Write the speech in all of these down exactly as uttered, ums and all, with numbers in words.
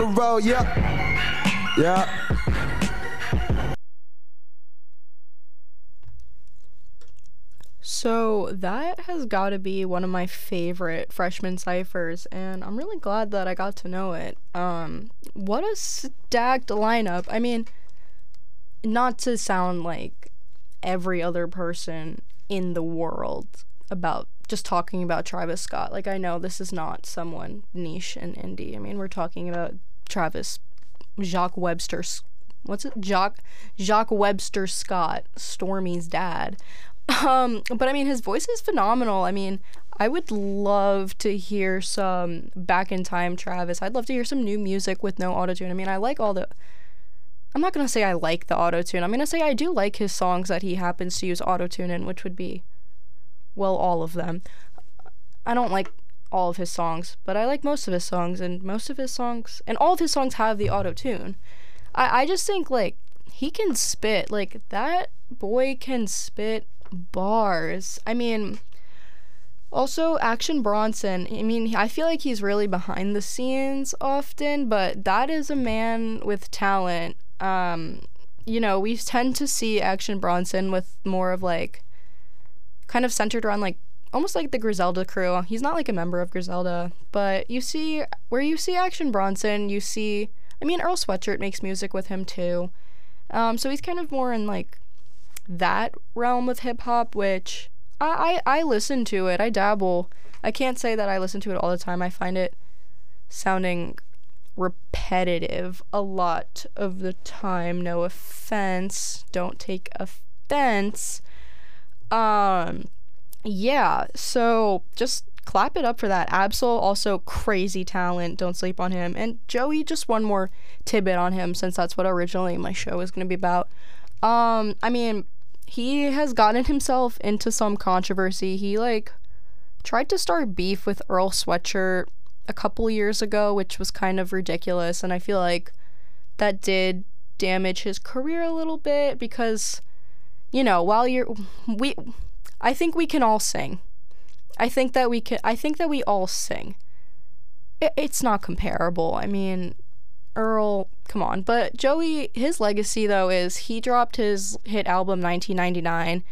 Roll, yeah. Yeah. So that has got to be one of my favorite freshman ciphers, and I'm really glad that I got to know it. Um, what a stacked lineup. I mean, not to sound like every other person in the world about just talking about Travis Scott. Like, I know this is not someone niche and indie. I mean, we're talking about Travis, Jacques Webster, what's it? Jacques, Jacques Webster Scott, Stormy's dad. Um, but I mean, his voice is phenomenal. I mean, I would love to hear some back in time Travis. I'd love to hear some new music with no autotune. I mean, I like all the, I'm not going to say I like the autotune. I'm going to say I do like his songs that he happens to use autotune in, which would be, well, all of them. I don't like all of his songs, but I like most of his songs, and most of his songs, and all of his songs have the autotune. I, I just think, like, he can spit. Like, that boy can spit bars. I mean, also Action Bronson. I mean, I feel like he's really behind the scenes often, but that is a man with talent. Um, you know, we tend to see Action Bronson with more of like, kind of centered around like, almost like the Griselda crew. He's not like a member of Griselda, but you see, where you see Action Bronson, you see, I mean, Earl Sweatshirt makes music with him too. Um, so he's kind of more in like, that realm of hip-hop, which I, I I listen to it. I dabble. I can't say that I listen to it all the time. I find it sounding repetitive a lot of the time. No offense. Don't take offense. Um, yeah, so just clap it up for that. Absol, also crazy talent. Don't sleep on him. And Joey, just one more tidbit on him, since that's what originally my show was going to be about. Um, I mean, he has gotten himself into some controversy. He, like, tried to start beef with Earl Sweatshirt a couple years ago, which was kind of ridiculous, and I feel like that did damage his career a little bit, because, you know, while you're, we, I think we can all sing. I think that we can, I think that we all sing. It, it's not comparable. I mean, Earl, come on. But Joey, his legacy, though, is he dropped his hit album nineteen ninety-nine,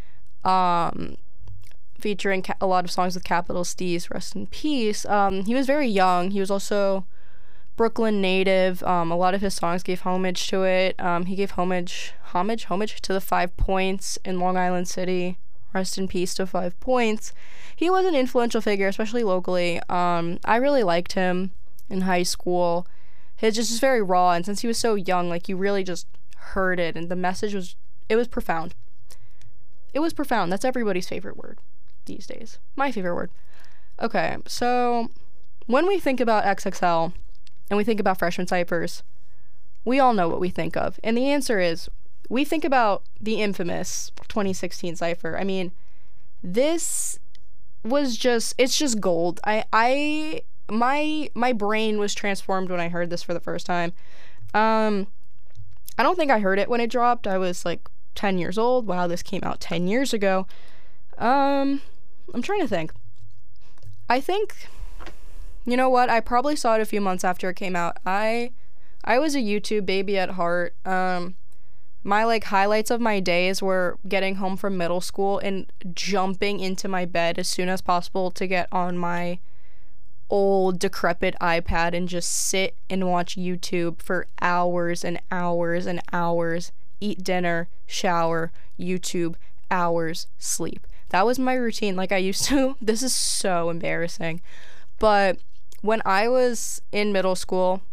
um, featuring ca- a lot of songs with capital C's, rest in peace. Um, he was very young. He was also Brooklyn native. Um, a lot of his songs gave homage to it. Um, he gave homage, homage, homage to the Five Points in Long Island City. Rest in peace to Five Points. He was an influential figure, especially locally. Um, I really liked him in high school. It's just very raw, and since he was so young, like, you really just heard it, and the message was, it was profound. It was profound. That's everybody's favorite word these days. My favorite word. Okay, so when we think about X X L, and we think about freshman ciphers, we all know what we think of, and the answer is, we think about the infamous twenty sixteen cipher. I mean, this was just, it's just gold. I, I... My my brain was transformed when I heard this for the first time. Um, I don't think I heard it when it dropped. I was like ten years old. Wow, this came out ten years ago. Um, I'm trying to think. I think, you know what? I probably saw it a few months after it came out. I I was a YouTube baby at heart. Um, my like highlights of my days were getting home from middle school and jumping into my bed as soon as possible to get on my old decrepit iPad and just sit and watch YouTube for hours and hours and hours, eat dinner, shower, YouTube, hours, sleep. That was my routine. Like, I used to, this is so embarrassing, but when I was in middle school,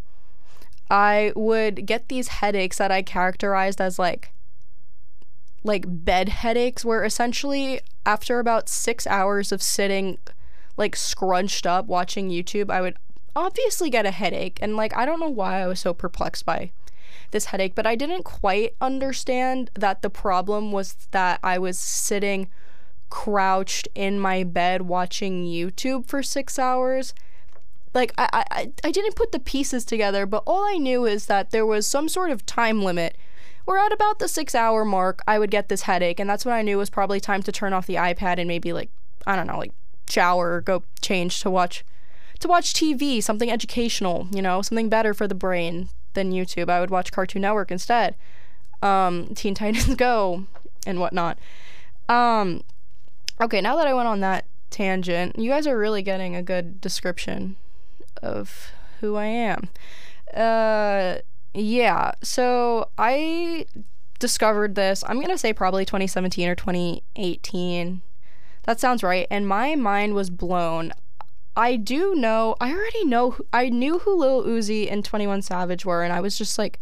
I would get these headaches that I characterized as like like bed headaches, where essentially after about six hours of sitting like scrunched up watching YouTube, I would obviously get a headache. And like, I don't know why I was so perplexed by this headache, but I didn't quite understand that the problem was that I was sitting crouched in my bed watching YouTube for six hours. Like, I, I, I didn't put the pieces together, but all I knew is that there was some sort of time limit where at about the six hour mark, I would get this headache. And that's when I knew it was probably time to turn off the iPad and maybe like, I don't know, like shower or go change to watch to watch T V, something educational, you know, something better for the brain than YouTube, I would watch Cartoon Network instead. Um, Teen Titans Go and whatnot. Um, okay, now that I went on that tangent, you guys are really getting a good description of who I am. Uh, yeah, so I discovered this, I'm gonna say probably twenty seventeen or twenty eighteen. That sounds right, and my mind was blown. I do know, I already know, I knew who Lil Uzi and twenty-one Savage were, and I was just like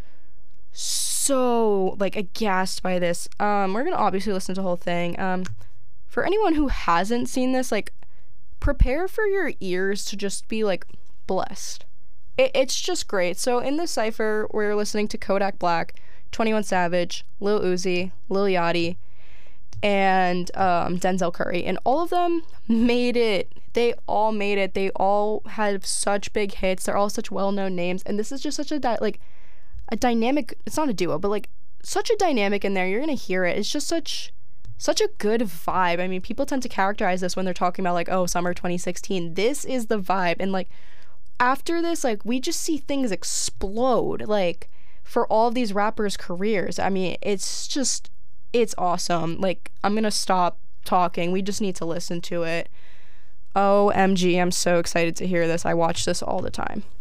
so like aghast by this. Um, we're gonna obviously listen to the whole thing. Um, for anyone who hasn't seen this, like, prepare for your ears to just be like blessed. It, it's just great. So in this cipher, we're listening to Kodak Black, twenty-one Savage, Lil Uzi, Lil Yachty, and um, Denzel Curry, and all of them made it. They all made it. They all had such big hits. They're all such well-known names, and this is just such a di- like a dynamic. It's not a duo, but like such a dynamic in there. You're gonna hear it. It's just such such a good vibe. I mean, people tend to characterize this when they're talking about like, oh, summer twenty sixteen. This is the vibe, and like after this, like we just see things explode. Like for all of these rappers' careers. I mean, it's just. It's awesome. Like, I'm gonna stop talking. We just need to listen to it. O M G, I'm so excited to hear this. I watch this all the time.